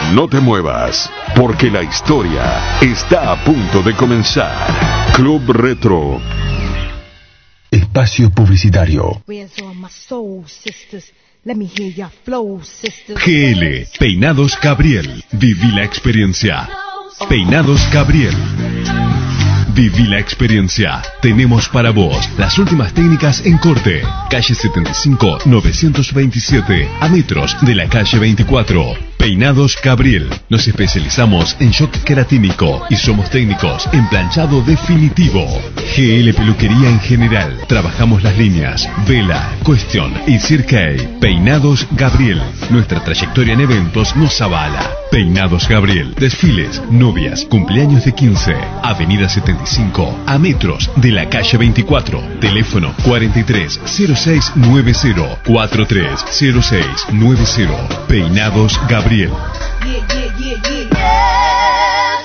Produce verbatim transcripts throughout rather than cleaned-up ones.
No te muevas, porque la historia está a punto de comenzar. Club Retro. Espacio publicitario. G L, Peinados Gabriel. Viví la experiencia. Peinados Gabriel. Viví la experiencia. Tenemos para vos las últimas técnicas en corte. Calle setenta y cinco, novecientos veintisiete, a metros de la calle veinticuatro. Peinados Gabriel. Nos especializamos en shock queratínico y somos técnicos en planchado definitivo. G L Peluquería en general. Trabajamos las líneas Vela, Question y Cirque. Peinados Gabriel. Nuestra trayectoria en eventos nos avala. Peinados Gabriel. Desfiles, novias, cumpleaños de quince. Avenida setenta y cinco, a metros de la calle veinticuatro. Teléfono cuarenta y tres cero seis noventa, cuarenta y tres cero seis noventa. Peinados Gabriel. Yeah, yeah, yeah, yeah.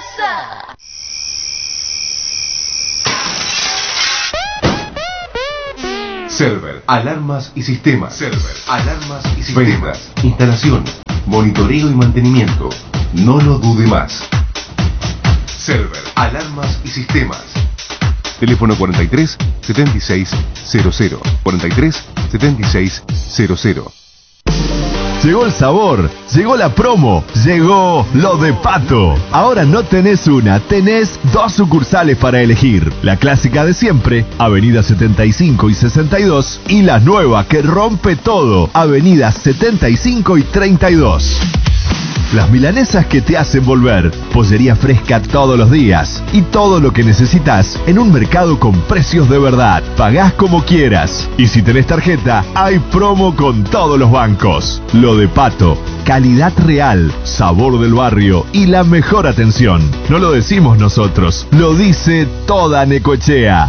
Yes, Server, alarmas y sistemas. Server, alarmas y sistemas. Ventas, instalación, monitoreo y mantenimiento. No lo dude más. Server, alarmas y sistemas. Teléfono cuarenta y tres setenta y seis cero cero. cuarenta y tres setenta y seis cero cero. Llegó el sabor, llegó la promo, llegó lo de Pato. Ahora no tenés una, tenés dos sucursales para elegir. La clásica de siempre, Avenida setenta y cinco y sesenta y dos, y la nueva que rompe todo, Avenida setenta y cinco y treinta y dos. Las milanesas que te hacen volver. Pollería fresca todos los días. Y todo lo que necesitas en un mercado con precios de verdad. Pagás como quieras. Y si tenés tarjeta, hay promo con todos los bancos. Lo de Pato. Calidad real, sabor del barrio y la mejor atención. No lo decimos nosotros, lo dice toda Necochea.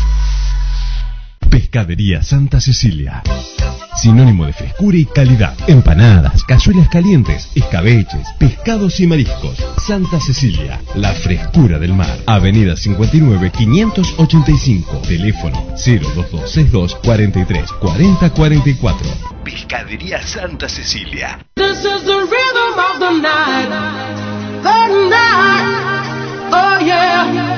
Pescadería Santa Cecilia. Sinónimo de frescura y calidad. Empanadas, cazuelas calientes, escabeches, pescados y mariscos. Santa Cecilia, la frescura del mar. Avenida cincuenta y nueve, quinientos ochenta y cinco. Teléfono cero dos dos seis dos, cuarenta y tres, cuarenta, cuarenta y cuatro. Pescadería Santa Cecilia. This is the rhythm of the night. The night. Oh yeah.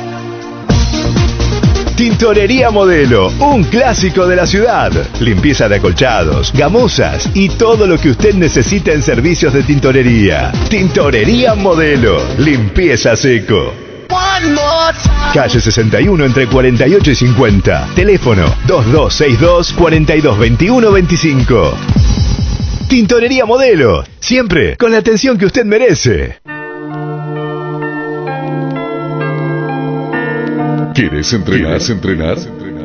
Tintorería Modelo, un clásico de la ciudad. Limpieza de acolchados, gamuzas y todo lo que usted necesita en servicios de tintorería. Tintorería Modelo, limpieza seco. Calle sesenta y uno entre cuarenta y ocho y cincuenta. Teléfono dos dos seis dos, cuarenta y dos veintiuno veinticinco. Tintorería Modelo, siempre con la atención que usted merece. ¿Quieres entrenar? ¿Quieres entrenar?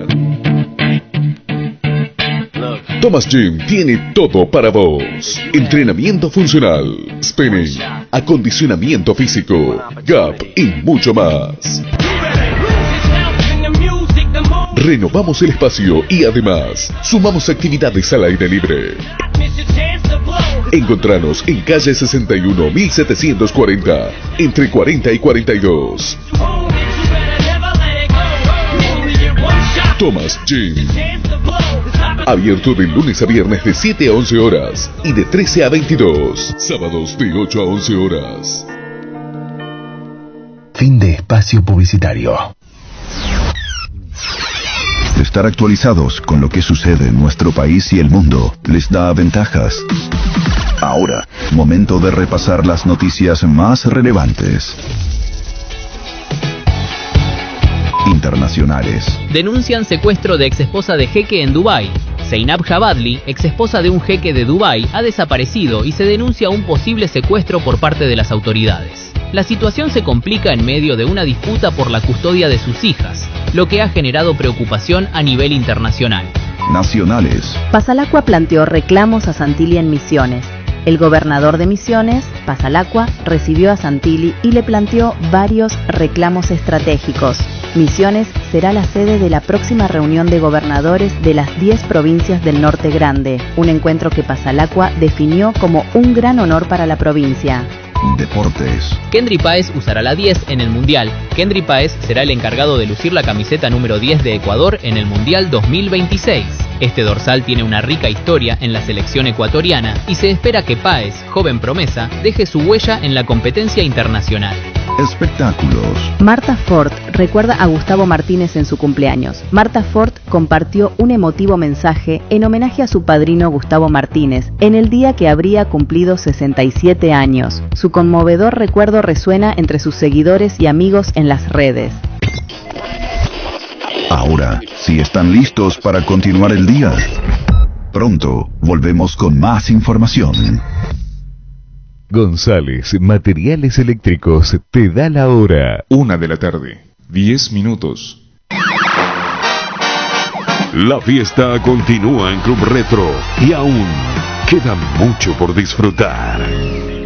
Thomas Gym tiene todo para vos. Entrenamiento funcional, spinning, acondicionamiento físico, gap y mucho más. Renovamos el espacio y además sumamos actividades al aire libre. Encontranos en calle sesenta y uno, mil setecientos cuarenta, entre cuarenta y cuarenta y dos. Thomas Gym. Abierto de lunes a viernes de siete a once horas y de trece a veintidós. Sábados de ocho a once horas. Fin de espacio publicitario. Estar actualizados con lo que sucede en nuestro país y el mundo les da ventajas. Ahora, momento de repasar las noticias más relevantes. Internacionales. Denuncian secuestro de exesposa de jeque en Dubái. Zainab Jabadli, exesposa de un jeque de Dubái, ha desaparecido y se denuncia un posible secuestro por parte de las autoridades. La situación se complica en medio de una disputa por la custodia de sus hijas, lo que ha generado preocupación a nivel internacional. Nacionales. Pasalacua planteó reclamos a Santilli en Misiones. El gobernador de Misiones, Pasalacua, recibió a Santilli y le planteó varios reclamos estratégicos. Misiones será la sede de la próxima reunión de gobernadores de las diez provincias del Norte Grande, un encuentro que Pasalacua definió como un gran honor para la provincia. Deportes. Kendry Páez usará la diez en el Mundial. Kendry Páez será el encargado de lucir la camiseta número diez de Ecuador en el Mundial dos mil veintiséis. Este dorsal tiene una rica historia en la selección ecuatoriana y se espera que Páez, joven promesa, deje su huella en la competencia internacional. Espectáculos. Marta Ford recuerda a Gustavo Martínez en su cumpleaños. Marta Ford compartió un emotivo mensaje en homenaje a su padrino Gustavo Martínez en el día que habría cumplido sesenta y siete años. Su conmovedor recuerdo resuena entre sus seguidores y amigos en las redes. Ahora, si están listos para continuar el día, pronto volvemos con más información. González Materiales Eléctricos te da la hora. Una de la tarde, diez minutos. La fiesta continúa en Club Retro y aún queda mucho por disfrutar.